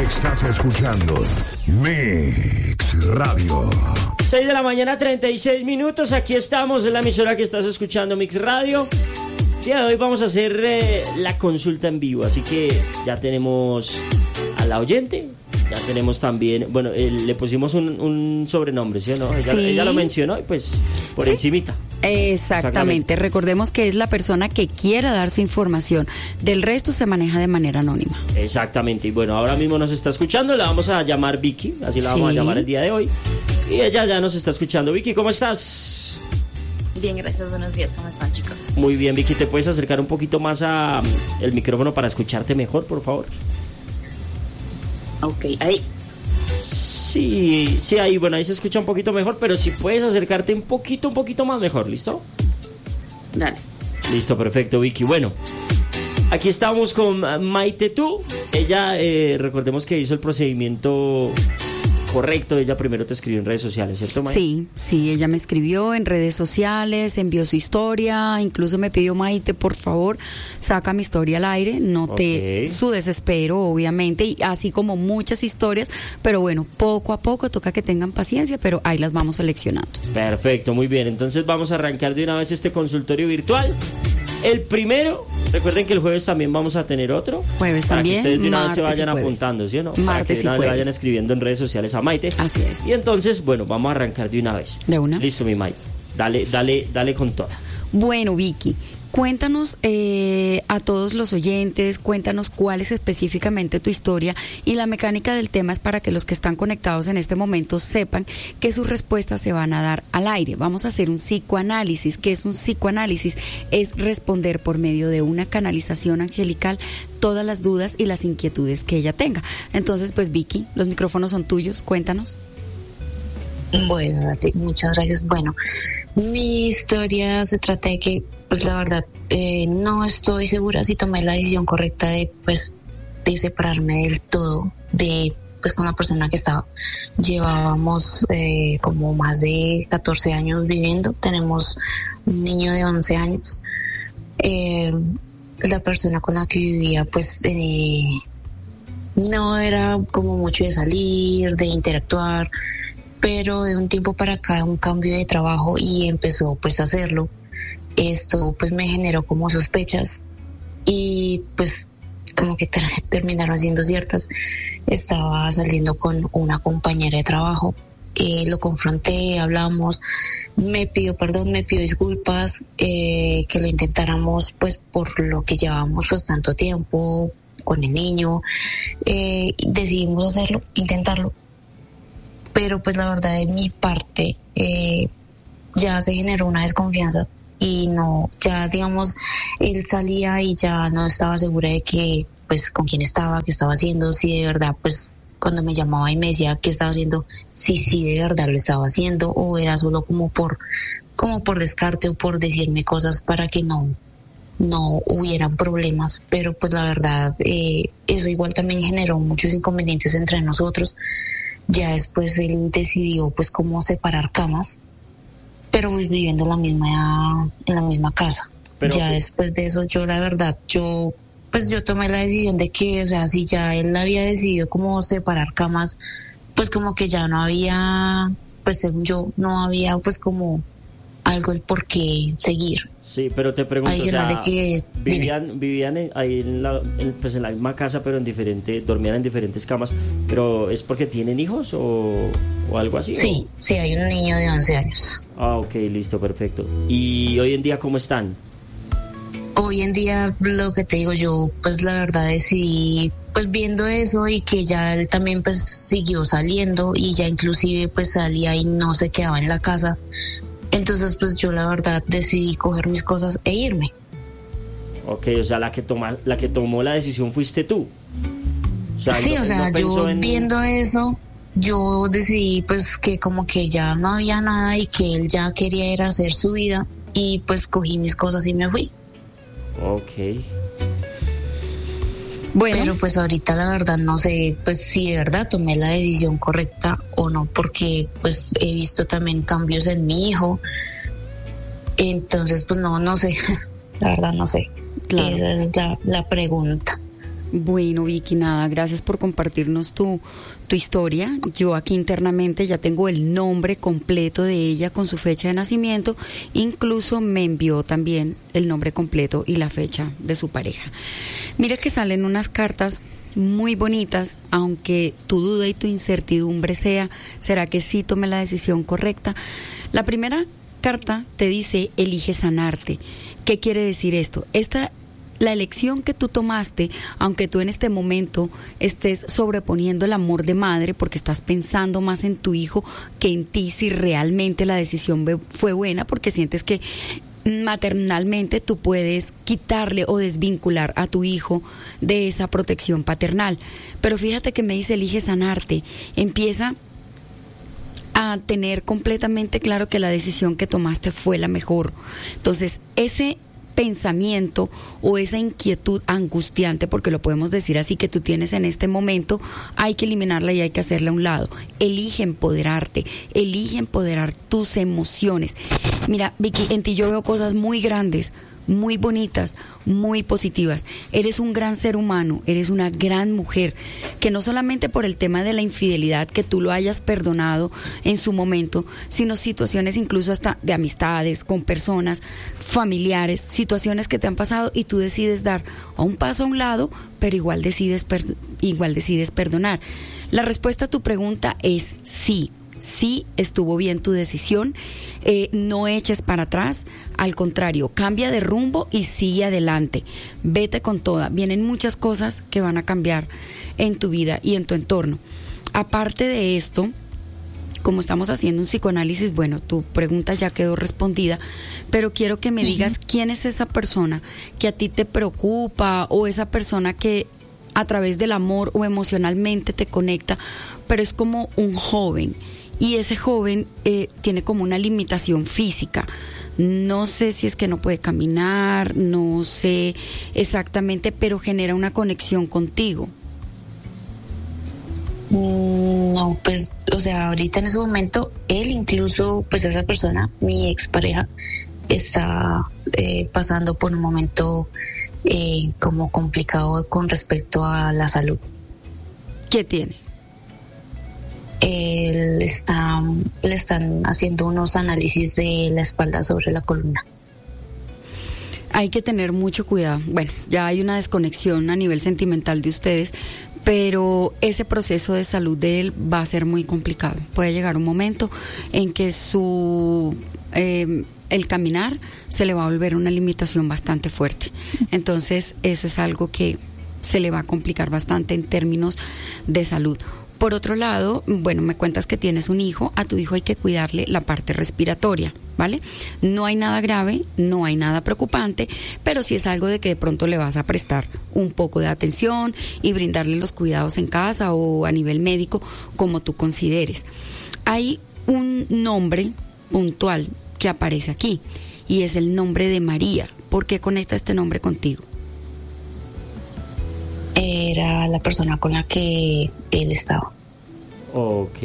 Estás escuchando Mix Radio. 6 de la mañana, 36 minutos. Aquí estamos en la emisora que estás escuchando, Mix Radio. El día de hoy vamos a hacer la consulta en vivo. Así que ya tenemos a la oyente. Ya tenemos también, bueno, le pusimos un sobrenombre, ¿sí o no? Ella lo mencionó y pues por encimita. Exactamente. Recordemos que es la persona que quiera dar su información. Del resto se maneja de manera anónima. Exactamente. Y bueno, ahora mismo nos está escuchando. La vamos a llamar Vicky. Así la vamos a llamar el día de hoy. Y ella ya nos está escuchando. Vicky, ¿cómo estás? Bien, gracias. Buenos días. ¿Cómo están, chicos? Muy bien, Vicky. ¿Te puedes acercar un poquito más a el micrófono para escucharte mejor, por favor? Ok, ahí. Sí, ahí, bueno, ahí se escucha un poquito mejor, pero si puedes acercarte un poquito más mejor, ¿listo? Dale. Listo, perfecto, Vicky. Bueno, aquí estamos con Maite Tú. Ella, recordemos que hizo el procedimiento correcto. Ella primero te escribió en redes sociales, ¿cierto, Maite? Sí, ella me escribió en redes sociales, envió su historia, incluso me pidió: Maite, por favor, saca mi historia al aire. Noté su desespero, obviamente, y así como muchas historias, pero bueno, poco a poco toca que tengan paciencia, pero ahí las vamos seleccionando. Perfecto, muy bien. Entonces vamos a arrancar de una vez este consultorio virtual. El primero, recuerden que el jueves también vamos a tener otro. Jueves para también. Para que ustedes de una vez se vayan jueves. apuntando, ¿sí o no? Martes para que de una y vez jueves. vayan escribiendo en redes sociales a Maite. Así es. Y entonces, bueno, vamos a arrancar de una vez. ¿De una? Listo, mi Maite. Dale con toda. Bueno, Vicky, cuéntanos a todos los oyentes, cuéntanos cuál es específicamente tu historia, y la mecánica del tema es para que los que están conectados en este momento sepan que sus respuestas se van a dar al aire. Vamos a hacer un psicoanálisis. ¿Qué es un psicoanálisis? Es responder por medio de una canalización angelical todas las dudas y las inquietudes que ella tenga. Entonces, pues, Vicky, los micrófonos son tuyos, cuéntanos. Bueno, muchas gracias. Bueno, mi historia se trata de que, pues la verdad, no estoy segura si tomé la decisión correcta de separarme del todo con la persona que estaba. Llevábamos como más de 14 años viviendo. Tenemos un niño de 11 años. La persona con la que vivía, pues, no era como mucho de salir, de interactuar, pero de un tiempo para acá un cambio de trabajo y empezó pues a hacerlo. Esto pues me generó como sospechas y pues como que terminaron siendo ciertas. Estaba saliendo con una compañera de trabajo, lo confronté, hablamos, me pidió perdón, me pidió disculpas, que lo intentáramos pues por lo que llevábamos pues tanto tiempo con el niño. Decidimos hacerlo, intentarlo. Pero pues la verdad de mi parte ya se generó una desconfianza y no, ya digamos, él salía y ya no estaba segura de que pues con quién estaba, qué estaba haciendo, si de verdad pues cuando me llamaba y me decía qué estaba haciendo, si de verdad lo estaba haciendo o era solo como por descarte o por decirme cosas para que no hubieran problemas. Pero pues la verdad eso igual también generó muchos inconvenientes entre nosotros. Ya después él decidió pues cómo separar camas, pero pues viviendo en la misma casa. Pero ya después de eso yo la verdad, yo tomé la decisión de que, o sea, si ya él había decidido cómo separar camas, pues como que ya no había, pues según yo, no había pues como algo el por qué seguir. Sí, pero te pregunto, adicional, o sea, de que vivían ahí en la misma casa, pero dormían en diferentes camas, pero ¿es porque tienen hijos o algo así? Sí, sí, hay un niño de 11 años. Ah, ok, listo, perfecto. ¿Y hoy en día cómo están? Hoy en día, lo que te digo yo, pues la verdad decidí, pues viendo eso y que ya él también pues siguió saliendo y ya inclusive pues salía y no se quedaba en la casa. Entonces, pues yo la verdad decidí coger mis cosas e irme. Ok, o sea, la que tomó la decisión fuiste tú. O sea, sí, yo viendo eso, yo decidí pues que como que ya no había nada y que él ya quería ir a hacer su vida y pues cogí mis cosas y me fui. Ok. Bueno. Pero pues ahorita la verdad no sé pues si de verdad tomé la decisión correcta o no, porque pues he visto también cambios en mi hijo. Entonces pues no sé, la verdad no sé. Claro. Esa es la pregunta. Bueno, Vicky, nada, gracias por compartirnos tu historia. Yo aquí internamente ya tengo el nombre completo de ella con su fecha de nacimiento. Incluso me envió también el nombre completo y la fecha de su pareja. Mira que salen unas cartas muy bonitas, aunque tu duda y tu incertidumbre ¿será que sí tomé la decisión correcta? La primera carta te dice, elige sanarte. ¿Qué quiere decir esto? La elección que tú tomaste, aunque tú en este momento estés sobreponiendo el amor de madre porque estás pensando más en tu hijo que en ti, si realmente la decisión fue buena, porque sientes que maternalmente tú puedes quitarle o desvincular a tu hijo de esa protección paternal. Pero fíjate que me dice, elige sanarte. Empieza a tener completamente claro que la decisión que tomaste fue la mejor. Entonces, ese pensamiento o esa inquietud angustiante, porque lo podemos decir así, que tú tienes en este momento, hay que eliminarla y hay que hacerla a un lado. Elige empoderarte, elige empoderar tus emociones. Mira, Vicky, en ti yo veo cosas muy grandes, muy bonitas, muy positivas. Eres un gran ser humano, eres una gran mujer, que no solamente por el tema de la infidelidad, que tú lo hayas perdonado en su momento, sino situaciones incluso hasta de amistades, con personas, familiares, situaciones que te han pasado y tú decides dar a un paso a un lado, pero igual decides perdonar. La respuesta a tu pregunta es sí. Sí, estuvo bien tu decisión, no eches para atrás, al contrario, cambia de rumbo y sigue adelante, vete con toda. Vienen muchas cosas que van a cambiar en tu vida y en tu entorno. Aparte de esto, como estamos haciendo un psicoanálisis, bueno, tu pregunta ya quedó respondida, pero quiero que me digas quién es esa persona que a ti te preocupa, o esa persona que a través del amor o emocionalmente te conecta, pero es como un joven. Y ese joven tiene como una limitación física. No sé si es que no puede caminar, no sé exactamente, pero genera una conexión contigo. No, pues, o sea, ahorita en ese momento, él incluso, pues esa persona, mi expareja, está pasando por un momento como complicado con respecto a la salud. ¿Qué tiene? Le están haciendo unos análisis de la espalda sobre la columna. Hay que tener mucho cuidado. Bueno, ya hay una desconexión a nivel sentimental de ustedes, pero ese proceso de salud de él va a ser muy complicado. Puede llegar un momento en que el caminar se le va a volver una limitación bastante fuerte. Entonces, eso es algo que se le va a complicar bastante en términos de salud. Por otro lado, bueno, me cuentas que tienes un hijo, a tu hijo hay que cuidarle la parte respiratoria, ¿vale? No hay nada grave, no hay nada preocupante, pero sí es algo de que de pronto le vas a prestar un poco de atención y brindarle los cuidados en casa o a nivel médico, como tú consideres. Hay un nombre puntual que aparece aquí y es el nombre de María. ¿Por qué conecta este nombre contigo? Era la persona con la que él estaba. Ok.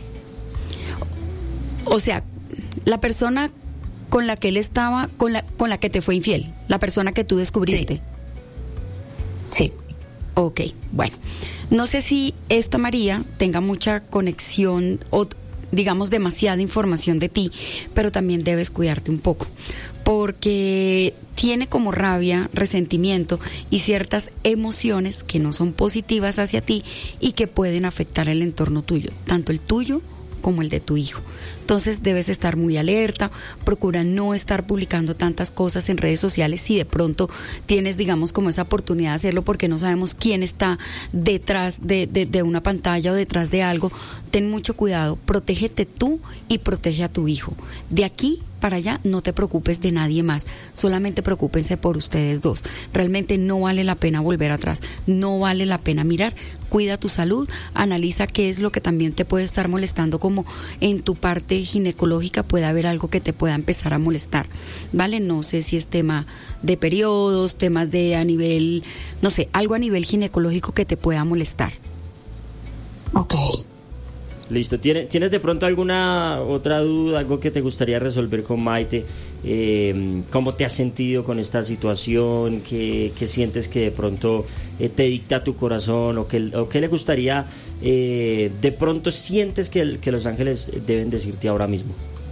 O sea, la persona con la que él estaba, con la que te fue infiel, la persona que tú descubriste. Sí. Ok, bueno. No sé si esta María tenga mucha conexión o digamos demasiada información de ti, pero también debes cuidarte un poco, porque tiene como rabia, resentimiento y ciertas emociones que no son positivas hacia ti y que pueden afectar el entorno tuyo, tanto el tuyo como el de tu hijo. Entonces debes estar muy alerta, procura no estar publicando tantas cosas en redes sociales si de pronto tienes, digamos, como esa oportunidad de hacerlo, porque no sabemos quién está detrás de una pantalla o detrás de algo. Ten mucho cuidado, protégete tú y protege a tu hijo. De aquí para allá no te preocupes de nadie más, solamente preocúpense por ustedes dos. Realmente no vale la pena volver atrás, no vale la pena mirar. Cuida tu salud, analiza qué es lo que también te puede estar molestando, como en tu parte ginecológica puede haber algo que te pueda empezar a molestar, ¿vale? No sé si es tema de periodos, temas de a nivel, no sé, algo a nivel ginecológico que te pueda molestar. Ok. Listo. ¿Tienes de pronto alguna otra duda, algo que te gustaría resolver con Maite? ¿Cómo te has sentido con esta situación? ¿Qué sientes que de pronto te dicta tu corazón? ¿O qué le gustaría, de pronto sientes que los ángeles deben decirte ahora mismo?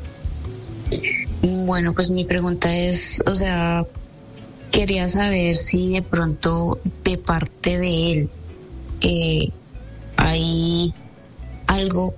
Bueno, pues mi pregunta es, o sea, quería saber si de pronto de parte de él hay algo,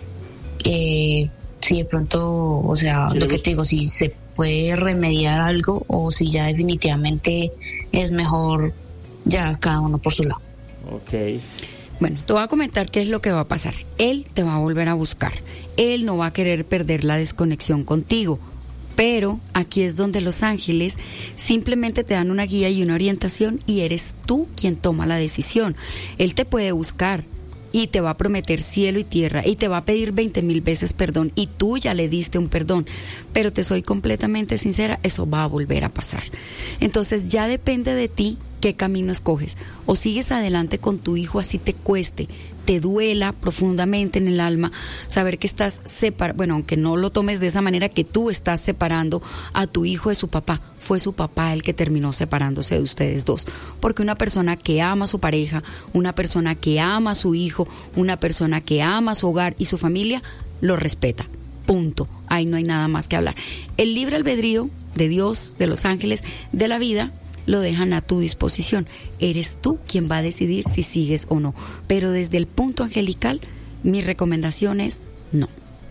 si de pronto, o sea, Sí, lo que te digo, si se puede remediar algo o si ya definitivamente es mejor ya cada uno por su lado. Ok. Bueno, te voy a comentar qué es lo que va a pasar. Él te va a volver a buscar. Él no va a querer perder la desconexión contigo. Pero aquí es donde los ángeles simplemente te dan una guía y una orientación y eres tú quien toma la decisión. Él te puede buscar y te va a prometer cielo y tierra y te va a pedir 20,000 veces perdón y tú ya le diste un perdón, pero te soy completamente sincera, eso va a volver a pasar. Entonces ya depende de ti qué camino escoges, o sigues adelante con tu hijo así te cueste, te duela profundamente en el alma saber que estás separando, bueno, aunque no lo tomes de esa manera, que tú estás separando a tu hijo de su papá. Fue su papá el que terminó separándose de ustedes dos, porque una persona que ama a su pareja, una persona que ama a su hijo, una persona que ama su hogar y su familia, lo respeta. Punto. Ahí no hay nada más que hablar. El libre albedrío de Dios, de los ángeles, de la vida, lo dejan a tu disposición. Eres tú quien va a decidir si sigues o no. Pero desde el punto angelical, mi recomendación es no.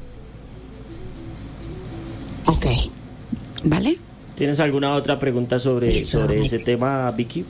Ok. ¿Vale? ¿Tienes alguna otra pregunta sobre ese tema, Vicky?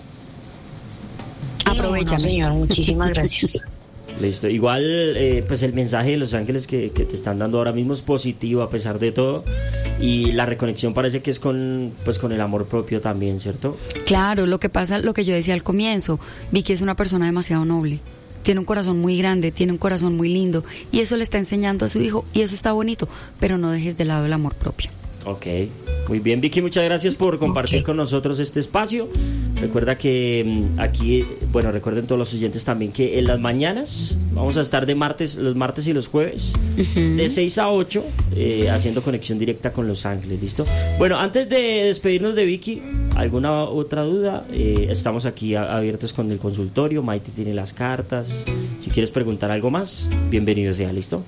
Aprovechame. No, señor, muchísimas gracias. Listo. Igual, pues el mensaje de los ángeles que te están dando ahora mismo es positivo a pesar de todo, y la reconexión parece que es con el amor propio también, ¿cierto? Claro, lo que pasa, lo que yo decía al comienzo, Vicky es una persona demasiado noble. Tiene un corazón muy grande, tiene un corazón muy lindo, y eso le está enseñando a su hijo, y eso está bonito, pero no dejes de lado el amor propio. Ok, muy bien, Vicky, muchas gracias por compartir con nosotros este espacio. Recuerda que aquí, bueno, recuerden todos los oyentes también que en las mañanas vamos a estar los martes y los jueves, de 6 a 8, haciendo conexión directa con Los Ángeles, ¿listo? Bueno, antes de despedirnos de Vicky, ¿alguna otra duda? Estamos aquí abiertos con el consultorio, Maite tiene las cartas. Si quieres preguntar algo más, bienvenido sea, ¿listo?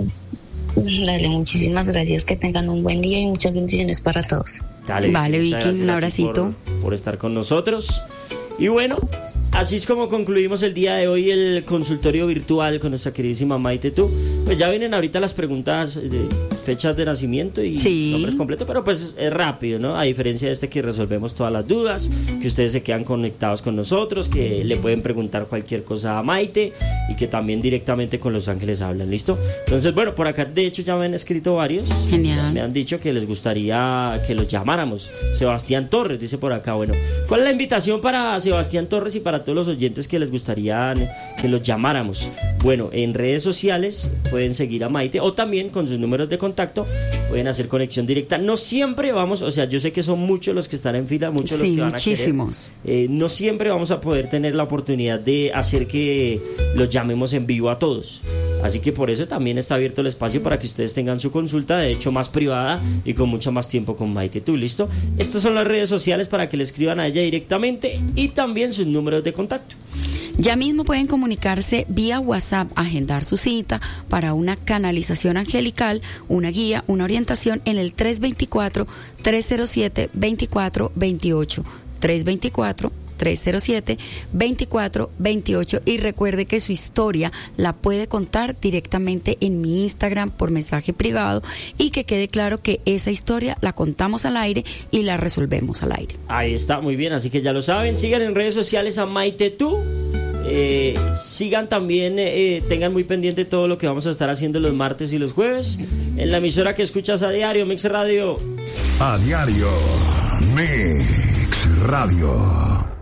Dale, muchísimas gracias, que tengan un buen día y muchas bendiciones para todos. Dale, vale, Vicky, un abracito por estar con nosotros. Y bueno, así es como concluimos el día de hoy el consultorio virtual con nuestra queridísima Maite Tu. Pues ya vienen ahorita las preguntas de fechas de nacimiento y nombres completos, pero pues es rápido, ¿no? A diferencia de que resolvemos todas las dudas, que ustedes se quedan conectados con nosotros, que le pueden preguntar cualquier cosa a Maite y que también directamente con Los Ángeles hablan, ¿listo? Entonces, bueno, por acá de hecho ya me han escrito varios. Genial. Me han dicho que les gustaría que los llamáramos. Sebastián Torres dice por acá, bueno, ¿cuál es la invitación para Sebastián Torres y para todos los oyentes que les gustaría que los llamáramos? Bueno, en redes sociales pueden seguir a Maite o también con sus números de contacto pueden hacer conexión directa. No siempre vamos, o sea, yo sé que son muchos los que están en fila, muchos los que van muchísimos. a querer. No siempre vamos a poder tener la oportunidad de hacer que los llamemos en vivo a todos. Así que por eso también está abierto el espacio para que ustedes tengan su consulta, de hecho más privada y con mucho más tiempo con Maite Tu, ¿listo? Estas son las redes sociales para que le escriban a ella directamente y también sus números de contacto. Ya mismo pueden comunicarse vía WhatsApp, agendar su cita para una canalización angelical, una guía, una orientación en el 324-307-2428. 324-307-2428 y recuerde que su historia la puede contar directamente en mi Instagram por mensaje privado y que quede claro que esa historia la contamos al aire y la resolvemos al aire. Ahí está, muy bien, así que ya lo saben, sigan en redes sociales a Maite Tu. Sigan también, tengan muy pendiente todo lo que vamos a estar haciendo los martes y los jueves en la emisora que escuchas a diario, Mix Radio. A diario, Mix Radio.